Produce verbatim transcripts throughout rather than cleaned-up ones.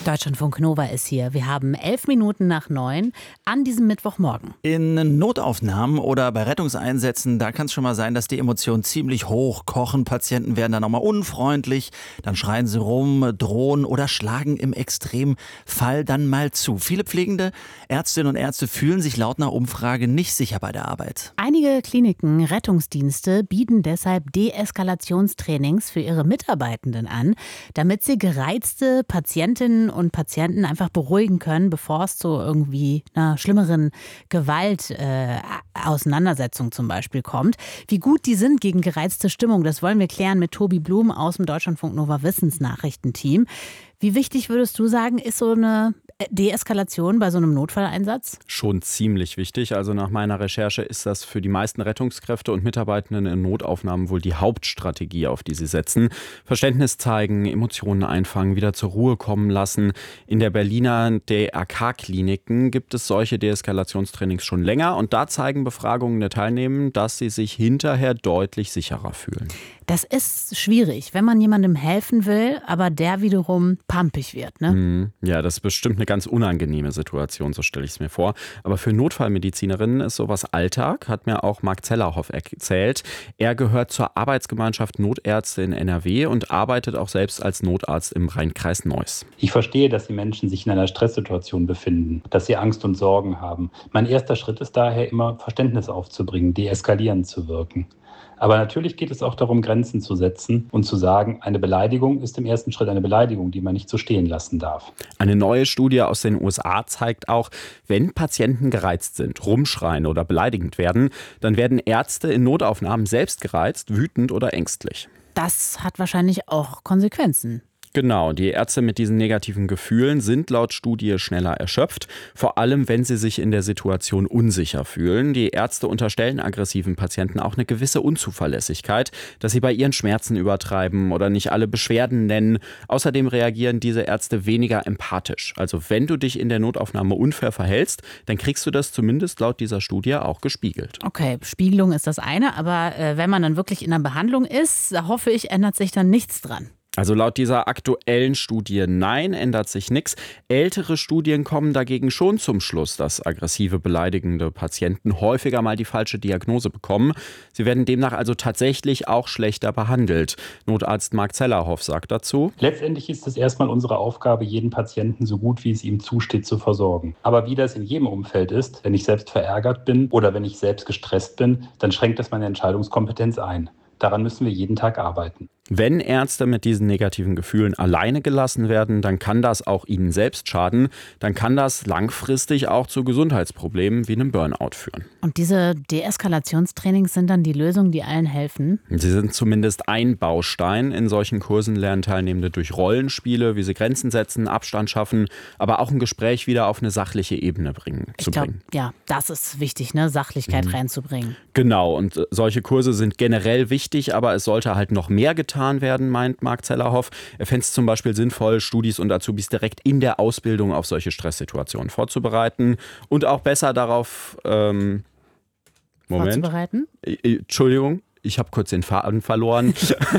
Deutschlandfunk Nova ist hier. Wir haben elf Minuten nach neun an diesem Mittwochmorgen. In Notaufnahmen oder bei Rettungseinsätzen, da kann es schon mal sein, dass die Emotionen ziemlich hoch kochen. Patienten werden dann auch mal unfreundlich, dann schreien sie rum, drohen oder schlagen im Extremfall dann mal zu. Viele Pflegende, Ärztinnen und Ärzte fühlen sich laut einer Umfrage nicht sicher bei der Arbeit. Einige Kliniken, Rettungsdienste bieten deshalb Deeskalationstrainings für ihre Mitarbeitenden an, damit sie gereizte Patientinnen und Patienten einfach beruhigen können, bevor es zu irgendwie einer schlimmeren Gewalt-Auseinandersetzung äh, zum Beispiel kommt. Wie gut die sind gegen gereizte Stimmung, das wollen wir klären mit Tobi Blum aus dem Deutschlandfunk Nova Wissensnachrichtenteam. Wie wichtig würdest du sagen, ist so eine Deeskalation bei so einem Notfalleinsatz? Schon ziemlich wichtig. Also nach meiner Recherche ist das für die meisten Rettungskräfte und Mitarbeitenden in Notaufnahmen wohl die Hauptstrategie, auf die sie setzen. Verständnis zeigen, Emotionen einfangen, wieder zur Ruhe kommen lassen. In der Berliner D R K-Kliniken gibt es solche Deeskalationstrainings schon länger. Und da zeigen Befragungen der Teilnehmenden, dass sie sich hinterher deutlich sicherer fühlen. Das ist schwierig, wenn man jemandem helfen will, aber der wiederum pampig wird, ne? Ja, das ist bestimmt eine ganz unangenehme Situation, so stelle ich es mir vor. Aber für Notfallmedizinerinnen ist sowas Alltag, hat mir auch Marc Zellerhoff erzählt. Er gehört zur Arbeitsgemeinschaft Notärzte in N R W und arbeitet auch selbst als Notarzt im Rhein-Kreis Neuss. Ich verstehe, dass die Menschen sich in einer Stresssituation befinden, dass sie Angst und Sorgen haben. Mein erster Schritt ist daher immer, Verständnis aufzubringen, deeskalierend zu wirken. Aber natürlich geht es auch darum, Grenzen zu setzen und zu sagen, eine Beleidigung ist im ersten Schritt eine Beleidigung, die man nicht so stehen lassen darf. Eine neue Studie aus den U S A zeigt auch, wenn Patienten gereizt sind, rumschreien oder beleidigend werden, dann werden Ärzte in Notaufnahmen selbst gereizt, wütend oder ängstlich. Das hat wahrscheinlich auch Konsequenzen. Genau, die Ärzte mit diesen negativen Gefühlen sind laut Studie schneller erschöpft, vor allem wenn sie sich in der Situation unsicher fühlen. Die Ärzte unterstellen aggressiven Patienten auch eine gewisse Unzuverlässigkeit, dass sie bei ihren Schmerzen übertreiben oder nicht alle Beschwerden nennen. Außerdem reagieren diese Ärzte weniger empathisch. Also wenn du dich in der Notaufnahme unfair verhältst, dann kriegst du das zumindest laut dieser Studie auch gespiegelt. Okay, Spiegelung ist das eine, aber äh, wenn man dann wirklich in der Behandlung ist, hoffe ich, ändert sich dann nichts dran. Also laut dieser aktuellen Studie, nein, ändert sich nichts. Ältere Studien kommen dagegen schon zum Schluss, dass aggressive, beleidigende Patienten häufiger mal die falsche Diagnose bekommen. Sie werden demnach also tatsächlich auch schlechter behandelt. Notarzt Marc Zellerhoff sagt dazu: Letztendlich ist es erstmal unsere Aufgabe, jeden Patienten so gut wie es ihm zusteht zu versorgen. Aber wie das in jedem Umfeld ist, wenn ich selbst verärgert bin oder wenn ich selbst gestresst bin, dann schränkt das meine Entscheidungskompetenz ein. Daran müssen wir jeden Tag arbeiten. Wenn Ärzte mit diesen negativen Gefühlen alleine gelassen werden, dann kann das auch ihnen selbst schaden. Dann kann das langfristig auch zu Gesundheitsproblemen wie einem Burnout führen. Und diese Deeskalationstrainings sind dann die Lösung, die allen helfen? Sie sind zumindest ein Baustein. In solchen Kursen lernen Teilnehmende durch Rollenspiele, wie sie Grenzen setzen, Abstand schaffen, aber auch ein Gespräch wieder auf eine sachliche Ebene bringen, ich zu glaub, bringen. Ja, das ist wichtig, ne? Sachlichkeit mhm. reinzubringen. Genau, und solche Kurse sind generell wichtig, aber es sollte halt noch mehr getan werden, meint Marc Zellerhoff. Er fände es zum Beispiel sinnvoll, Studis und Azubis direkt in der Ausbildung auf solche Stresssituationen vorzubereiten und auch besser darauf ähm, Moment. Vorzubereiten? Entschuldigung. Ich habe kurz den Faden verloren.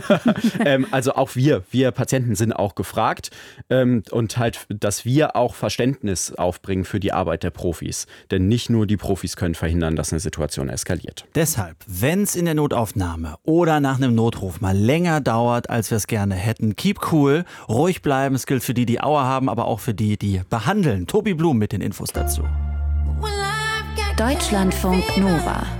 ähm, also auch wir, wir Patienten sind auch gefragt ähm, und halt, dass wir auch Verständnis aufbringen für die Arbeit der Profis. Denn nicht nur die Profis können verhindern, dass eine Situation eskaliert. Deshalb, wenn es in der Notaufnahme oder nach einem Notruf mal länger dauert, als wir es gerne hätten, keep cool, ruhig bleiben. Es gilt für die, die Aua haben, aber auch für die, die behandeln. Tobi Blum mit den Infos dazu. Deutschlandfunk Nova.